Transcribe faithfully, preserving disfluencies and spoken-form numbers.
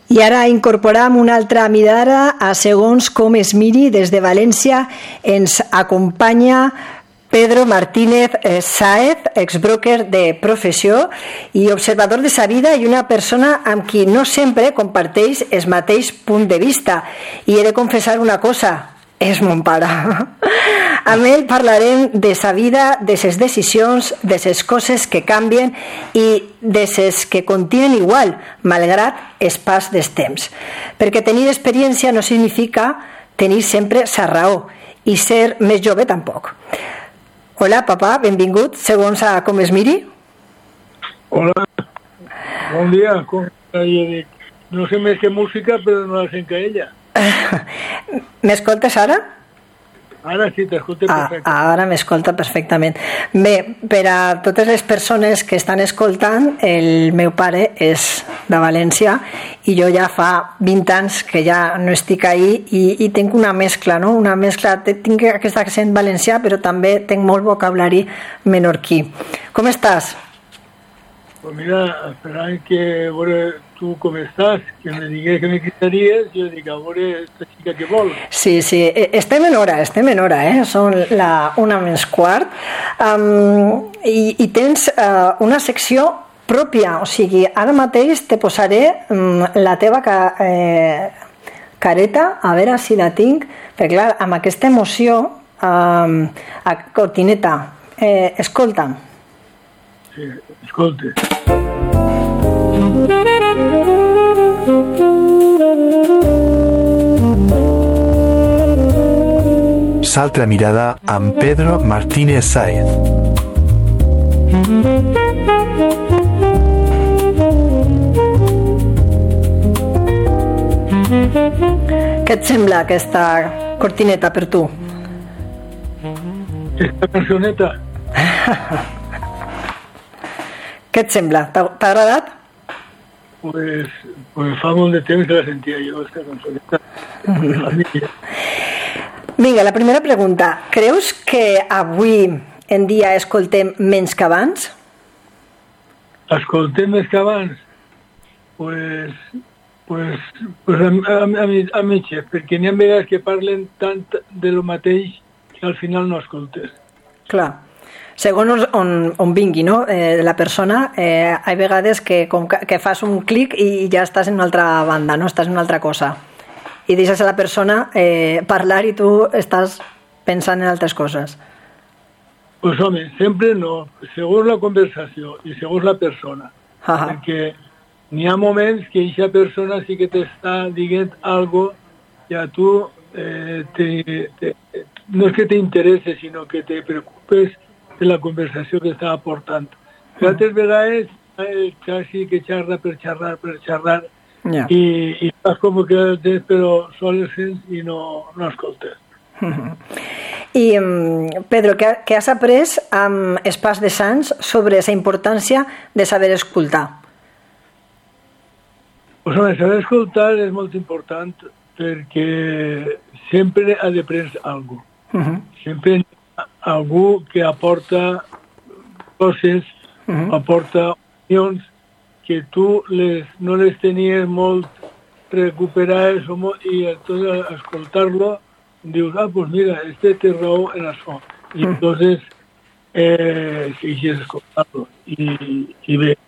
I ara incorporam una altra mirada a segons com es miri. Des de València ens acompanya Pedro Martínez Sáez, exbroker de professió i observador de sa vida i una persona amb qui no sempre comparteix el mateix punt de vista. I he de confessar una cosa, és mon pare. Amb ell parlarem de sa vida, de ses decisions, de ses coses que canvien i de ses que continuen igual, malgrat el pas dels temps. Perquè tenir experiència no significa tenir sempre sa raó i ser més jove tampoc. Hola, papà, benvingut, segons a com es miri. Hola, bon dia. Com jo dic, no sé més que música, però no la sent que ella. M'escoltes ara? Ara sí, t'escolto perfectament. Ah, ara m'escolta perfectament. Bé, per a totes les persones que estan escoltant, el meu pare és de València i jo ja fa vint anys que ja no estic ahí i, i tinc una mescla, no? Una mescla, tinc aquest accent valencià, però també tinc molt vocabulari menorquí. Com estàs? Pues mira, esperant que veure tu com estàs, que me digués que me quitaries, jo dic, a veure esta xica que vol. Sí, sí, estem en hora, estem en hora, eh? Són la una menys quart. Um, i, I tens uh, una secció pròpia, o sigui, ara mateix te posaré um, la teva ca, eh, careta, a veure si la tinc, perquè clar, amb aquesta emoció, um, a cortineta, eh, escolta. Sí, escolta. S'altra mirada amb Pedro Martínez Sáez. Què et sembla aquesta cortineta per tu? Esta cançoneta? Què et sembla? T'ha agradat? Pues, pues fa molt de temps que la sentia jo, esta cançoneta. Vinga, la primera pregunta. Creus que avui en dia escoltem menys que abans? Escoltem més que abans? Pues, pues, pues a, a, a, a mitges, perquè n'hi ha vegades que parlen tant de lo mateix que al final no escoltes. Clar. Segons on, on vingui, no? Eh, la persona, eh, hi ha vegades que, com que, que fas un clic i ja estàs en una altra banda, no? Estàs en una altra cosa. I deixes a la persona eh, parlar i tu estàs pensant en altres coses. Pues home, sempre no. Segons la conversació i segons la persona. Aha. Perquè n'hi ha moments que aquesta persona sí que t'està dient algo i a tu eh, te, te, no és que t'interesse, sinó que te preocupes de la conversació que està aportant. Mm. Altres vegades eh, quasi que xerra per xerrar, per xerrar, Yeah. i, i estàs com que tens però sol el sents i no, no escoltes. I Pedro, què, què has après amb els pas de Sants sobre la importància de saber escoltar? Pues home, saber escoltar és molt important perquè sempre ha de prendre alguna cosa. Uh-huh. Sempre hi ha algú que aporta coses, uh-huh. aporta opinions que tu les, no les tenies molt recuperades i entonces al escoltar-lo dius, ah, pues mira, este té raó en això. I entonces eh, queixes escoltar-lo. I, i bé,